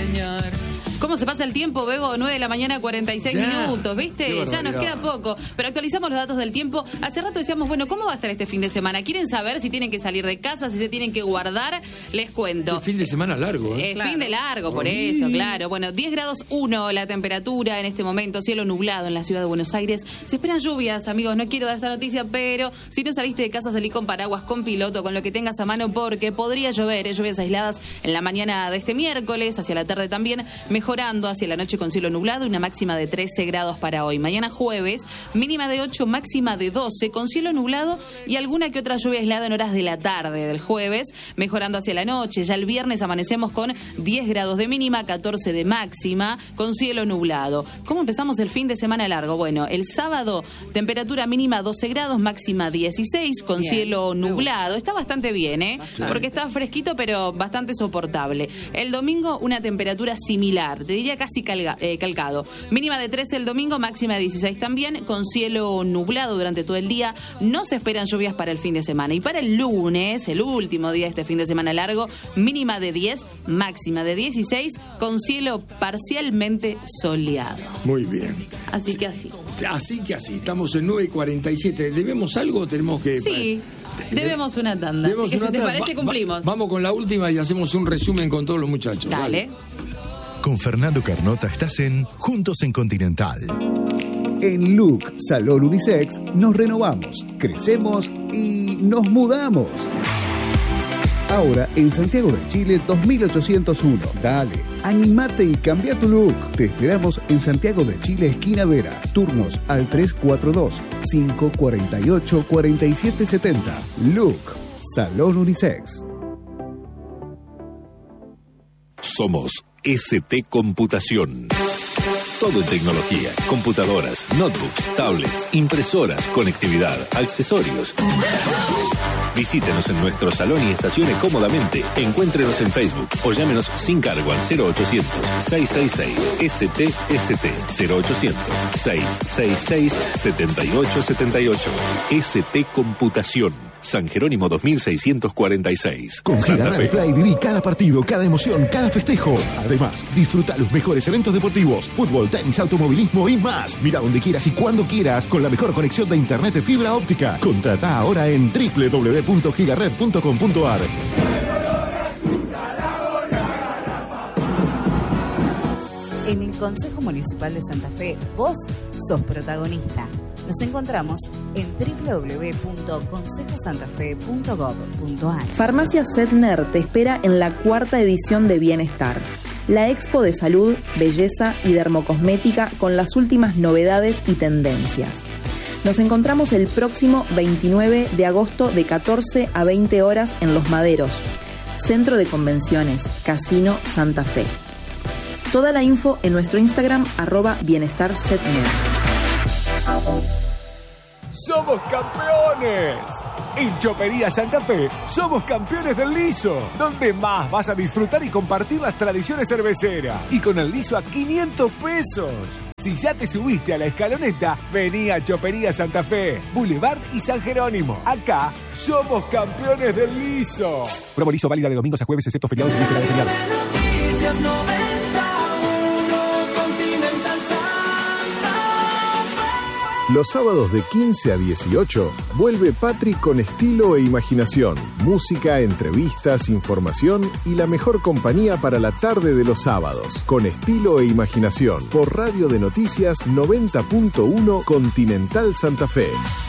enseñar. ¿Cómo se pasa el tiempo, Bebo? 9 de la mañana, 46 minutos, ¿viste? Ya nos queda poco. Pero actualizamos los datos del tiempo. Hace rato decíamos, bueno, ¿cómo va a estar este fin de semana? ¿Quieren saber si tienen que salir de casa, si se tienen que guardar? Les cuento. Fin de semana largo, ¿eh? Fin de largo, por eso, claro. Bueno, 10 grados 1 la temperatura en este momento, cielo nublado en la ciudad de Buenos Aires. Se esperan lluvias, amigos, no quiero dar esta noticia, pero si no saliste de casa, salí con paraguas, con piloto, con lo que tengas a mano, porque podría llover, lluvias aisladas en la mañana de este miércoles, hacia la tarde también, mejorando hacia la noche con cielo nublado y una máxima de 13 grados para hoy. Mañana jueves, mínima de 8, máxima de 12, con cielo nublado y alguna que otra lluvia aislada en horas de la tarde del jueves, mejorando hacia la noche. Ya el viernes amanecemos con 10 grados de mínima, 14 de máxima, con cielo nublado. ¿Cómo empezamos el fin de semana largo? Bueno, el sábado, temperatura mínima 12 grados, máxima 16, con cielo nublado. Está bastante bien, ¿eh? Porque está fresquito, pero bastante soportable. El domingo, una temperatura similar, te diría casi calcado. Mínima de 13 el domingo, máxima de 16 también, con cielo nublado durante todo el día. No se esperan lluvias para el fin de semana. Y para el lunes, el último día de este fin de semana largo, mínima de 10, máxima de 16, con cielo parcialmente soleado. Muy bien. Así que así. Así que así. Estamos en 9:47. ¿Debemos algo o tenemos que...? Sí. Debemos una tanda. Debemos así que una si te tanda. parece, cumplimos. Vamos con la última y hacemos un resumen con todos los muchachos. Dale. Con Fernando Carnota estás en Juntos en Continental. En Look Salón Unisex nos renovamos, crecemos y nos mudamos. Ahora en Santiago de Chile 2801. Dale, animate y cambia tu look. Te esperamos en Santiago de Chile, esquina Vera. Turnos al 342-548-4770. Look Salón Unisex. Somos ST Computación. Todo en tecnología, computadoras, notebooks, tablets, impresoras, conectividad, accesorios. Visítenos en nuestro salón y estacione cómodamente. Encuéntrenos en Facebook o llámenos sin cargo al 0800-666-STST 0800-666-7878. ST Computación. San Jerónimo 2646. Con Gigaret Play viví cada partido, cada emoción, cada festejo. Además, disfruta los mejores eventos deportivos, fútbol, tenis, automovilismo y más. Mira donde quieras y cuando quieras con la mejor conexión de internet de fibra óptica. Contrata ahora en www.gigaret.com.ar. En el Consejo Municipal de Santa Fe, vos sos protagonista. Nos encontramos en www.consejosantafe.gov.ar. Farmacia Sedner te espera en la 4ª edición de Bienestar, la expo de salud, belleza y dermocosmética con las últimas novedades y tendencias. Nos encontramos el próximo 29 de agosto de 14 a 20 horas en Los Maderos, Centro de Convenciones, Casino Santa Fe. Toda la info en nuestro Instagram @bienestarsedner. ¡Somos campeones! En Chopería Santa Fe somos campeones del liso, donde más vas a disfrutar y compartir las tradiciones cerveceras. Y con el liso a 500 pesos. Si ya te subiste a la escaloneta, vení a Chopería Santa Fe, Boulevard y San Jerónimo. Acá somos campeones del liso. Promo liso válida de domingos a jueves, excepto feriados y vísperas de feriados. Noticias 91 Continental Santa Fe. Los sábados de 15 a 18 vuelve Patri con estilo e imaginación, música, entrevistas, información y la mejor compañía para la tarde de los sábados. Con estilo e imaginación por Radio de Noticias 90.1 Continental Santa Fe.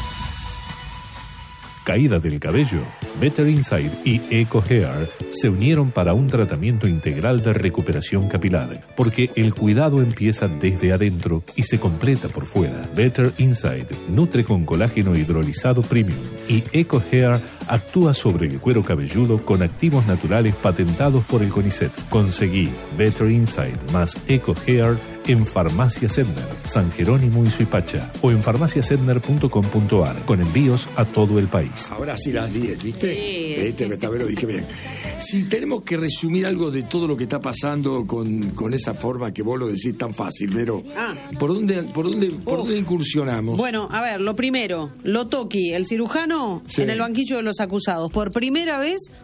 Caída del cabello, Better Inside y Eco Hair se unieron para un tratamiento integral de recuperación capilar, porque el cuidado empieza desde adentro y se completa por fuera. Better Inside nutre con colágeno hidrolizado premium y Eco Hair actúa sobre el cuero cabelludo con activos naturales patentados por el CONICET. Conseguí Better Inside más Eco Hair en Farmacia Sedner, San Jerónimo y Suipacha, o en farmaciasedner.com.ar, con envíos a todo el país. Ahora sí las 10, ¿viste? Sí. Esta vez lo dije bien. Si tenemos que resumir algo de todo lo que está pasando con esa forma que vos lo decís tan fácil, pero ¿por dónde incursionamos? Bueno, a ver, lo primero, Lotoki, el cirujano, en el banquillo de los acusados. Por primera vez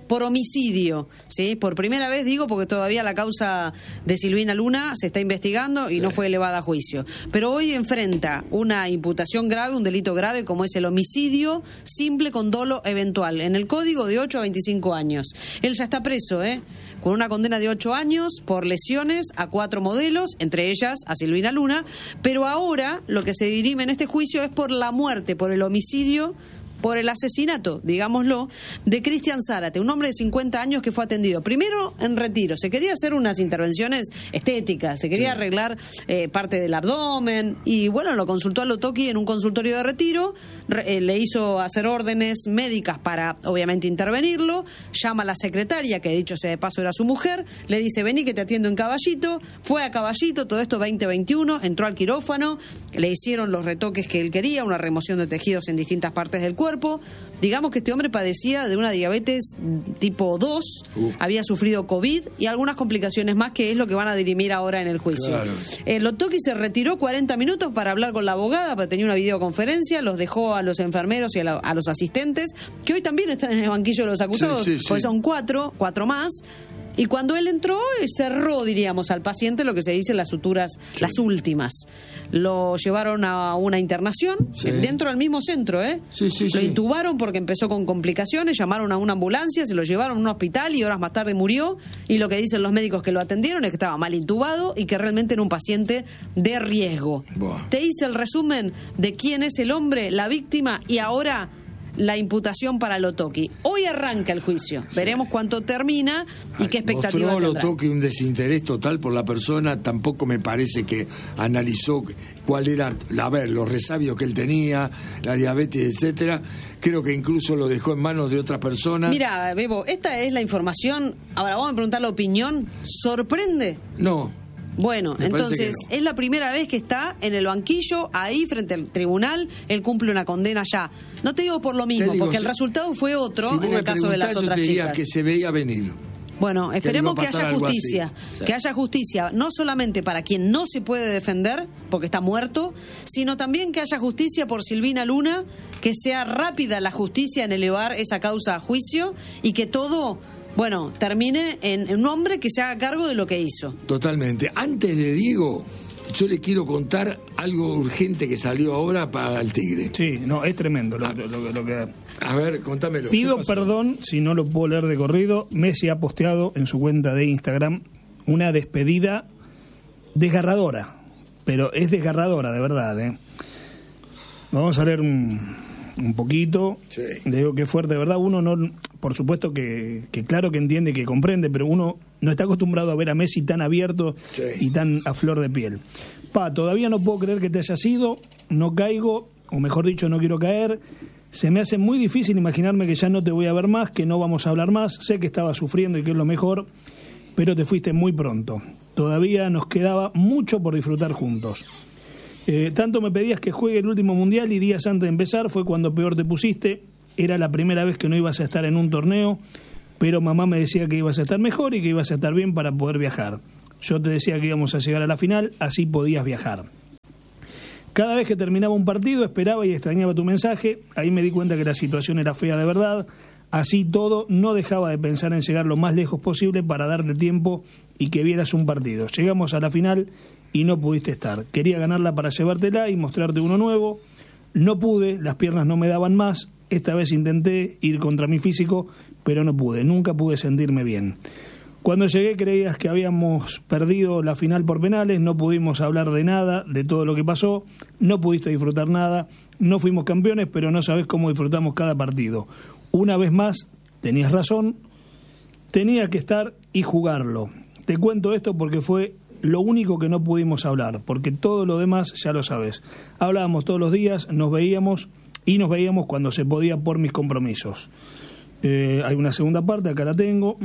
por homicidio, ¿sí? Por primera vez digo, porque todavía la causa de Silvina Luna se está investigando y no fue elevada a juicio. Pero hoy enfrenta una imputación grave, un delito grave, como es el homicidio simple con dolo eventual, en el código de 8 a 25 años. Él ya está preso, con una condena de 8 años por lesiones a 4 modelos, entre ellas a Silvina Luna, pero ahora lo que se dirime en este juicio es por la muerte, por el homicidio, por el asesinato, digámoslo, de Cristian Zárate, un hombre de 50 años que fue atendido primero en retiro. Se quería hacer unas intervenciones estéticas, se quería arreglar parte del abdomen y bueno, lo consultó a Lotoki en un consultorio de retiro, le hizo hacer órdenes médicas para obviamente intervenirlo, llama a la secretaria, que dicho sea de paso era su mujer, le dice vení que te atiendo en Caballito, fue a Caballito, todo esto 2021, entró al quirófano, le hicieron los retoques que él quería, una remoción de tejidos en distintas partes del cuerpo. Digamos que este hombre padecía de una diabetes tipo 2, había sufrido COVID y algunas complicaciones más, que es lo que van a dirimir ahora en el juicio. Claro. Lotoki se retiró 40 minutos para hablar con la abogada, porque tenía una videoconferencia, los dejó a los enfermeros y a los asistentes, que hoy también están en el banquillo de los acusados, porque son cuatro más. Y cuando él entró, cerró, diríamos, al paciente lo que se dice las suturas, las últimas. Lo llevaron a una internación, dentro del mismo centro, Lo intubaron porque empezó con complicaciones, llamaron a una ambulancia, se lo llevaron a un hospital y horas más tarde murió. Y lo que dicen los médicos que lo atendieron es que estaba mal intubado y que realmente era un paciente de riesgo. Te hice el resumen de quién es el hombre, la víctima y ahora la imputación para Lotoki. Hoy arranca el juicio. Veremos cuánto termina y qué expectativa tendrá. Lotoki un desinterés total por la persona. Tampoco me parece que analizó cuál era, los resabios que él tenía, la diabetes, etcétera. Creo que incluso lo dejó en manos de otras personas. Mira, Bebo, esta es la información. Ahora vamos a preguntar la opinión. ¿Sorprende? No. Bueno, entonces es la primera vez que está en el banquillo, ahí frente al tribunal, él cumple una condena ya. No te digo por lo mismo, porque el resultado fue otro en el caso de las otras chicas. Yo te diría que se veía venir. Bueno, esperemos que haya justicia, que haya justicia, no solamente para quien no se puede defender, porque está muerto, sino también que haya justicia por Silvina Luna, que sea rápida la justicia en elevar esa causa a juicio y que todo... Bueno, termine en un hombre que se haga cargo de lo que hizo. Totalmente. Antes de Diego, yo le quiero contar algo urgente que salió ahora para el Tigre. Sí, no, es tremendo lo que... A ver, contámelo. Pido perdón si no lo puedo leer de corrido. Messi ha posteado en su cuenta de Instagram una despedida desgarradora. Pero es desgarradora, de verdad, Vamos a leer un poquito. Sí. Digo que fuerte, de verdad. Uno no... Por supuesto que claro que entiende, que comprende, pero uno no está acostumbrado a ver a Messi tan abierto y tan a flor de piel. Todavía no puedo creer que te hayas ido, no caigo, o mejor dicho, no quiero caer. Se me hace muy difícil imaginarme que ya no te voy a ver más, que no vamos a hablar más. Sé que estabas sufriendo y que es lo mejor, pero te fuiste muy pronto. Todavía nos quedaba mucho por disfrutar juntos. Tanto me pedías que juegue el último mundial y días antes de empezar fue cuando peor te pusiste. Era la primera vez que no ibas a estar en un torneo, pero mamá me decía que ibas a estar mejor y que ibas a estar bien para poder viajar. Yo te decía que íbamos a llegar a la final, así podías viajar. Cada vez que terminaba un partido esperaba y extrañaba tu mensaje, ahí me di cuenta que la situación era fea de verdad, así todo no dejaba de pensar en llegar lo más lejos posible para darte tiempo y que vieras un partido. Llegamos a la final y no pudiste estar. Quería ganarla para llevártela y mostrarte uno nuevo, no pude, las piernas no me daban más. Esta vez intenté ir contra mi físico, pero no pude, nunca pude sentirme bien. Cuando llegué creías que habíamos perdido la final por penales, no pudimos hablar de nada, de todo lo que pasó, no pudiste disfrutar nada, no fuimos campeones, pero no sabés cómo disfrutamos cada partido. Una vez más, tenías razón, tenía que estar y jugarlo. Te cuento esto porque fue lo único que no pudimos hablar, porque todo lo demás ya lo sabes. Hablábamos todos los días, nos veíamos cuando se podía por mis compromisos. Hay una segunda parte, acá la tengo.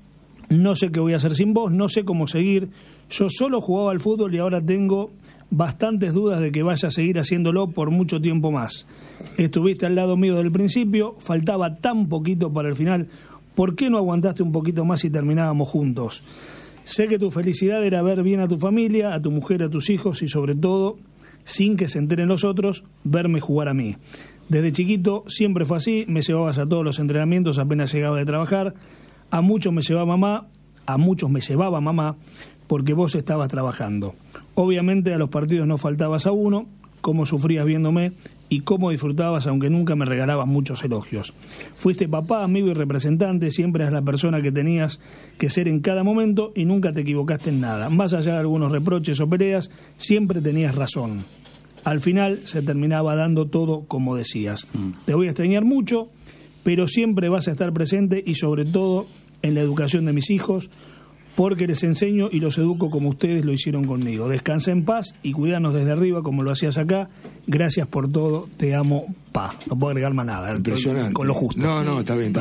No sé qué voy a hacer sin vos, no sé cómo seguir. Yo solo jugaba al fútbol y ahora tengo bastantes dudas de que vaya a seguir haciéndolo por mucho tiempo más. Estuviste al lado mío del principio, faltaba tan poquito para el final. ¿Por qué no aguantaste un poquito más y terminábamos juntos? Sé que tu felicidad era ver bien a tu familia, a tu mujer, a tus hijos y sobre todo, sin que se enteren los otros, verme jugar a mí. Desde chiquito siempre fue así, me llevabas a todos los entrenamientos apenas llegaba de trabajar, a muchos me llevaba mamá porque vos estabas trabajando. Obviamente a los partidos no faltabas a uno, cómo sufrías viéndome y cómo disfrutabas aunque nunca me regalabas muchos elogios. Fuiste papá, amigo y representante, siempre eras la persona que tenías que ser en cada momento y nunca te equivocaste en nada. Más allá de algunos reproches o peleas, siempre tenías razón. Al final se terminaba dando todo como decías. Te voy a extrañar mucho, pero siempre vas a estar presente y sobre todo en la educación de mis hijos, porque les enseño y los educo como ustedes lo hicieron conmigo. Descansa en paz y cuidanos desde arriba como lo hacías acá. Gracias por todo, te amo, pa. No puedo agregar más nada. Impresionante. Con lo justo. No, está bien.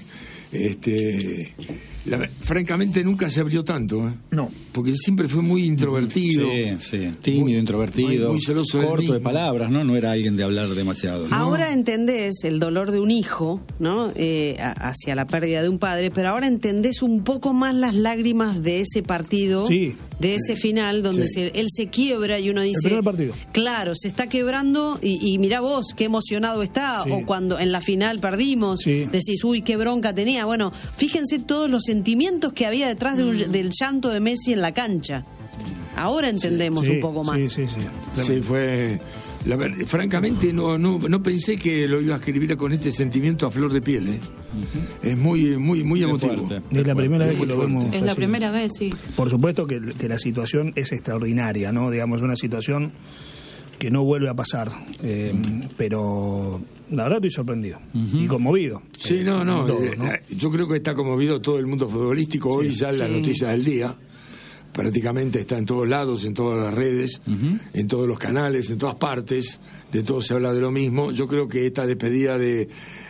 Francamente nunca se abrió tanto, ¿eh? No. Porque siempre fue muy introvertido. Sí, tímido, introvertido, muy celoso corto de palabras, ¿no? No era alguien de hablar demasiado, ¿no? Ahora entendés el dolor de un hijo, ¿no? Hacia la pérdida de un padre, pero ahora entendés un poco más las lágrimas de ese partido, de ese final, donde él se quiebra y uno dice... El primer partido. Claro, se está quebrando y mirá vos, qué emocionado está, o cuando en la final perdimos, decís, uy, qué bronca tenía. Bueno, fíjense todos los sentimientos que había detrás del llanto de Messi en la cancha. Ahora entendemos un poco más. Sí, fue... francamente no pensé que lo iba a escribir con este sentimiento a flor de piel, ¿eh? Es muy emotivo. Es la primera vez que lo vemos. Es la primera vez, sí. Por supuesto que la situación es extraordinaria, ¿no? Digamos, una situación que no vuelve a pasar, pero la verdad estoy sorprendido y conmovido. Sí, yo creo que está conmovido todo el mundo futbolístico. Hoy ya la noticia del día prácticamente está en todos lados, en todas las redes, en todos los canales, en todas partes, de todo se habla de lo mismo. Yo creo que esta despedida de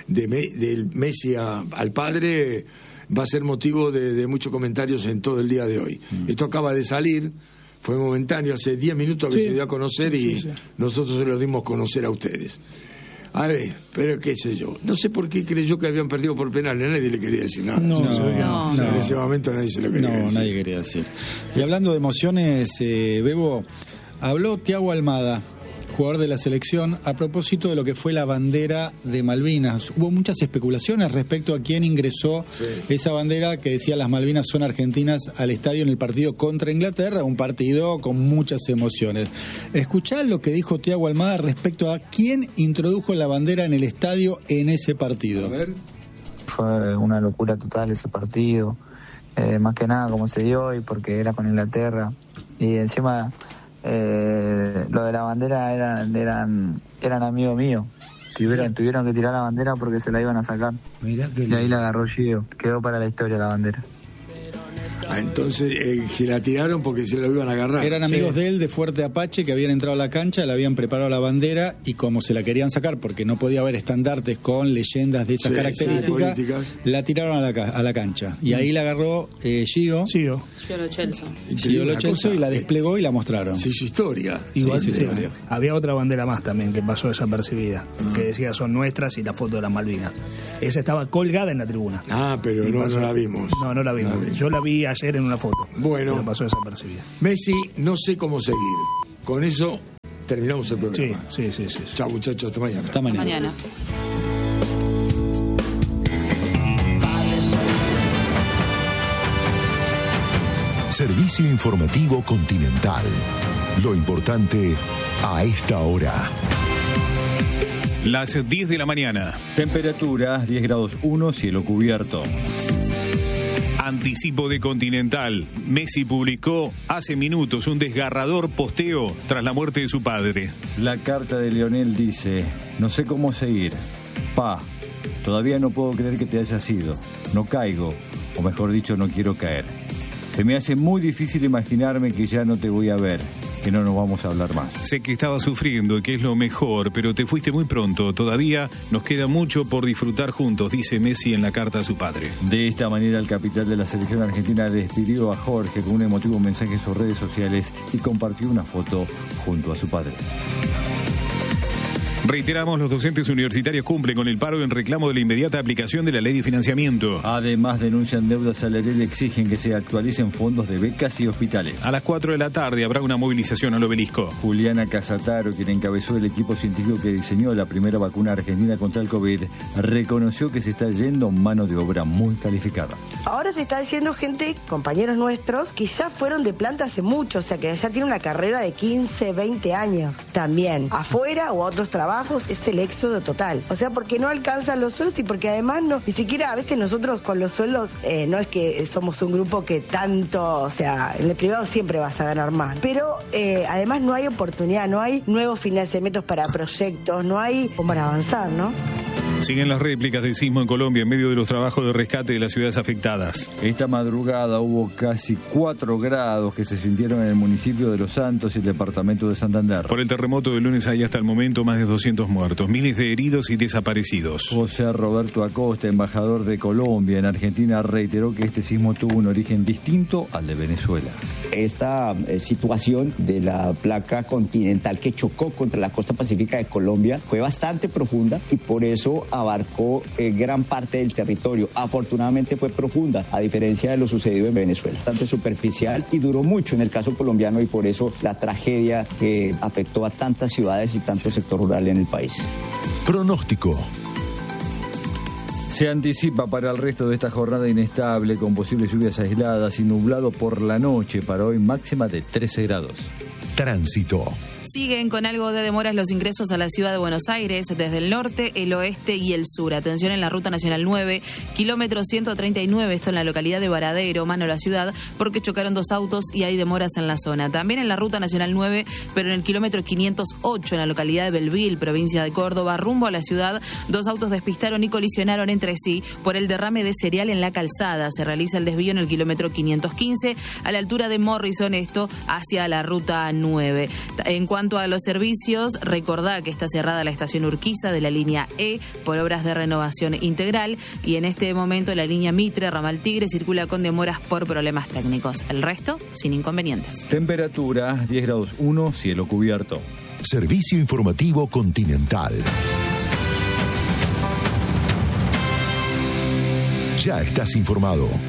Messi al padre va a ser motivo de muchos comentarios en todo el día de hoy. Esto acaba de salir, fue momentáneo, hace 10 minutos que se dio a conocer y nosotros se lo dimos a conocer a ustedes. A ver, pero qué sé yo, no sé por qué creyó que habían perdido por penal, a nadie le quería decir nada. En ese momento nadie se lo quería decir. Nadie quería decir. Y hablando de emociones, Bebo, habló Thiago Almada, jugador de la selección, a propósito de lo que fue la bandera de Malvinas. Hubo muchas especulaciones respecto a quién ingresó esa bandera que decía las Malvinas son argentinas al estadio en el partido contra Inglaterra, un partido con muchas emociones. Escuchá lo que dijo Thiago Almada respecto a quién introdujo la bandera en el estadio en ese partido. A ver. Fue una locura total ese partido, más que nada como se dio y porque era con Inglaterra y encima... lo de la bandera eran amigos míos. Tuvieron que tirar la bandera porque se la iban a sacar. Y ahí la agarró Gio. Quedó para la historia la bandera. Entonces se la tiraron porque se lo iban a agarrar. Eran amigos de él, de Fuerte Apache, que habían entrado a la cancha, le habían preparado la bandera y como se la querían sacar porque no podía haber estandartes con leyendas de esas características, la tiraron a la cancha. Y ahí la agarró Gio Lo Celso y la desplegó y la mostraron. Sí, su historia. Igual había otra bandera más también que pasó desapercibida, que decía son nuestras y la foto de las Malvinas. Esa estaba colgada en la tribuna. Pero no la vimos. No la vimos. Yo la vi ayer en una foto. Bueno, pero pasó desapercibida. Messi, no sé cómo seguir. Con eso terminamos el programa. Sí. Chao, muchachos, hasta mañana. Hasta mañana. Servicio informativo Continental. Lo importante a esta hora. Las 10 de la mañana. Temperatura 10 grados 1, cielo cubierto. Anticipo de Continental. Messi publicó hace minutos un desgarrador posteo tras la muerte de su padre. La carta de Lionel dice: no sé cómo seguir. Pa, todavía no puedo creer que te hayas ido. No caigo, o mejor dicho, no quiero caer. Se me hace muy difícil imaginarme que ya no te voy a ver, que no nos vamos a hablar más. Sé que estabas sufriendo, que es lo mejor, pero te fuiste muy pronto. Todavía nos queda mucho por disfrutar juntos, dice Messi en la carta a su padre. De esta manera, el capitán de la selección argentina despidió a Jorge con un emotivo mensaje en sus redes sociales y compartió una foto junto a su padre. Reiteramos, los docentes universitarios cumplen con el paro en reclamo de la inmediata aplicación de la ley de financiamiento. Además, denuncian deuda salarial y exigen que se actualicen fondos de becas y hospitales. A las 4 de la tarde habrá una movilización al Obelisco. Juliana Casataro, quien encabezó el equipo científico que diseñó la primera vacuna argentina contra el COVID, reconoció que se está yendo mano de obra muy calificada. Ahora se está yendo gente, compañeros nuestros, que ya fueron de planta hace mucho, o sea que ya tienen una carrera de 15, 20 años. También, afuera o a otros trabajos, es el éxodo total. O sea, porque no alcanzan los sueldos y porque además ni siquiera a veces nosotros con los sueldos, no es que somos un grupo que tanto, o sea, en el privado siempre vas a ganar más. Pero además no hay oportunidad, no hay nuevos financiamientos para proyectos, no hay como para avanzar, ¿no? Siguen las réplicas del sismo en Colombia en medio de los trabajos de rescate de las ciudades afectadas. Esta madrugada hubo casi 4 grados que se sintieron en el municipio de Los Santos y el departamento de Santander. Por el terremoto del lunes hay hasta el momento más de 200 muertos, miles de heridos y desaparecidos. José Roberto Acosta, embajador de Colombia en Argentina, reiteró que este sismo tuvo un origen distinto al de Venezuela. Esta situación de la placa continental que chocó contra la costa pacífica de Colombia fue bastante profunda y por eso abarcó gran parte del territorio. Afortunadamente fue profunda, a diferencia de lo sucedido en Venezuela. Bastante superficial y duró mucho en el caso colombiano y por eso la tragedia que afectó a tantas ciudades y tanto sector rural en el país. Pronóstico. Se anticipa para el resto de esta jornada inestable con posibles lluvias aisladas y nublado por la noche, para hoy máxima de 13 grados. Tránsito. Siguen con algo de demoras los ingresos a la ciudad de Buenos Aires desde el norte, el oeste y el sur. Atención en la Ruta Nacional 9, kilómetro 139, esto en la localidad de Varadero, mano a la ciudad, porque chocaron 2 autos y hay demoras en la zona. También en la Ruta Nacional 9, pero en el kilómetro 508, en la localidad de Belville, provincia de Córdoba, rumbo a la ciudad, 2 autos despistaron y colisionaron entre sí por el derrame de cereal en la calzada. Se realiza el desvío en el kilómetro 515, a la altura de Morrison, esto hacia la Ruta 9. En cuanto a los servicios, recordá que está cerrada la estación Urquiza de la línea E por obras de renovación integral y en este momento la línea Mitre, Ramal Tigre, circula con demoras por problemas técnicos. El resto, sin inconvenientes. Temperatura 10 grados 1, cielo cubierto. Servicio informativo Continental. Ya estás informado.